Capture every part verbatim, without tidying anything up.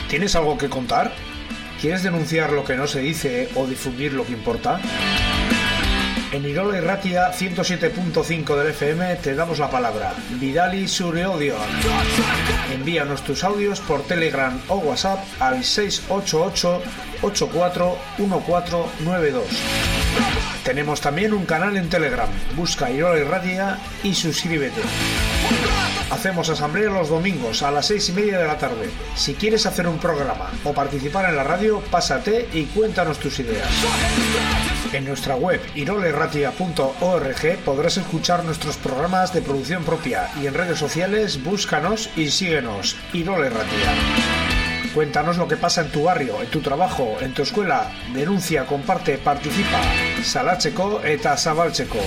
¿Tienes algo que contar? ¿Quieres denunciar lo que no se dice o difundir lo que importa? En Irola Irratia ciento siete punto cinco del F M te damos la palabra. Vidali zure odio. Envíanos tus audios por Telegram o WhatsApp al seis ocho ocho, ocho cuatro uno cuatro nueve dos. Tenemos también un canal en Telegram. Busca Irola Irratia y suscríbete. Hacemos asamblea los domingos a las seis y media de la tarde. Si quieres hacer un programa o participar en la radio, pásate y cuéntanos tus ideas. En nuestra web irola irratia punto org podrás escuchar nuestros programas de producción propia y en redes sociales búscanos y síguenos. Irola Irratia. Cuéntanos lo que pasa en tu barrio, en tu trabajo, en tu escuela. Denuncia, comparte, participa. Salatzeko eta zabaltzeko.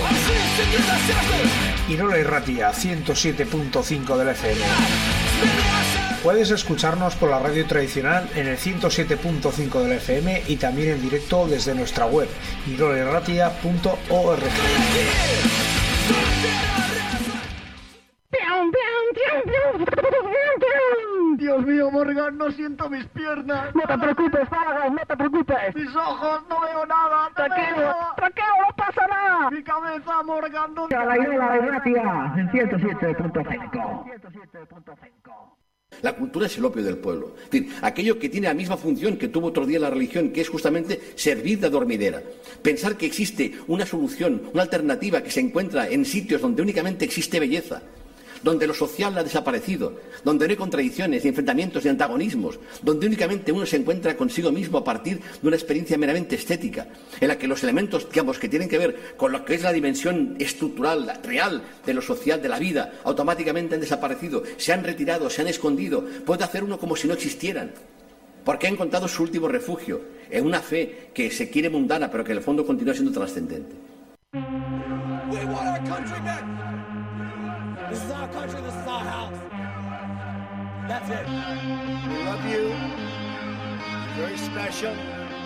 Irola Irratia ciento siete punto cinco del F M. Puedes escucharnos por la radio tradicional en el ciento siete punto cinco del F M y también en directo desde nuestra web irola irratia punto org. Dios mío, Morgan, no siento mis piernas. No te preocupes, Vargas, no te preocupes. Mis ojos, no veo nada. No Tranquilo, veo. tranquilo, no pasa nada. Mi cabeza, Morgan, ¿dónde? A la Irola Irratia en ciento siete punto cinco. La cultura es el opio del pueblo. Es decir, aquello que tiene la misma función que tuvo otro día la religión, que es justamente servir de dormidera. Pensar que existe una solución, una alternativa que se encuentra en sitios donde únicamente existe belleza, donde lo social ha desaparecido, donde no hay contradicciones, ni enfrentamientos, ni antagonismos, donde únicamente uno se encuentra consigo mismo a partir de una experiencia meramente estética, en la que los elementos, digamos, que tienen que ver con lo que es la dimensión estructural, real de lo social, de la vida, automáticamente han desaparecido, se han retirado, se han escondido. Puede hacer uno como si no existieran, porque ha encontrado su último refugio en una fe que se quiere mundana, pero que en el fondo continúa siendo trascendente. We want our country back. This is our country, this is our house. That's it. We love you. You're very special.